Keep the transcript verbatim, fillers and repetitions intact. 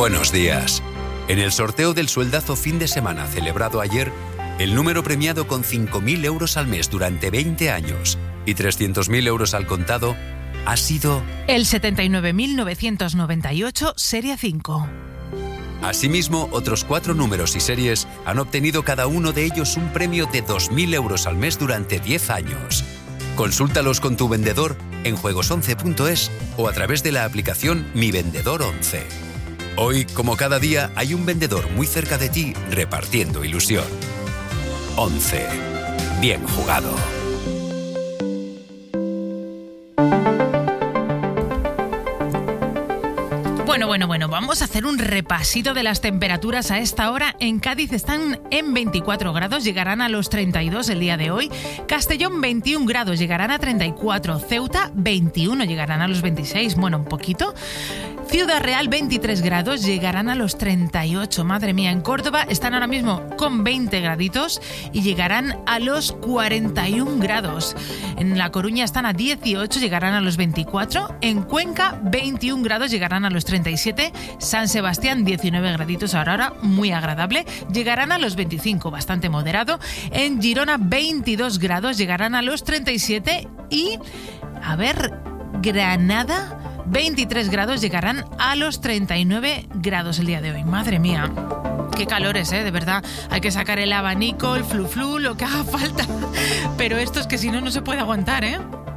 Buenos días. En el sorteo del sueldazo fin de semana celebrado ayer, el número premiado con cinco mil euros al mes durante veinte años y trescientos mil euros al contado ha sido el setenta y nueve mil novecientos noventa y ocho, serie cinco. Asimismo, otros cuatro números y series han obtenido cada uno de ellos un premio de dos mil euros al mes durante diez años. Consúltalos con tu vendedor en juegos once punto es o a través de la aplicación Mi Vendedor once. Hoy, como cada día, hay un vendedor muy cerca de ti repartiendo ilusión. once. Bien jugado. Bueno, bueno, bueno, vamos a hacer un repasito de las temperaturas a esta hora. En Cádiz están en veinticuatro grados, llegarán a los treinta y dos el día de hoy. Castellón veintiún grados, llegarán a treinta y cuatro. Ceuta veintiuno, llegarán a los veintiséis, bueno, un poquito. Ciudad Real veintitrés grados, llegarán a los treinta y ocho. Madre mía, en Córdoba están ahora mismo con veinte graditos y llegarán a los cuarenta y un grados. En La Coruña están a dieciocho, llegarán a los veinticuatro. En Cuenca veintiún grados, llegarán a los treinta y siete. San Sebastián diecinueve graditos, ahora, ahora muy agradable, llegarán a los veinticinco, bastante moderado. En Girona veintidós grados, llegarán a los treinta y siete. Y, a ver, Granada veintitrés grados, llegarán a los treinta y nueve grados el día de hoy. Madre mía, qué calores, ¿eh? De verdad, hay que sacar el abanico, el flu-flu, lo que haga falta. Pero esto es que si no, no se puede aguantar, ¿eh?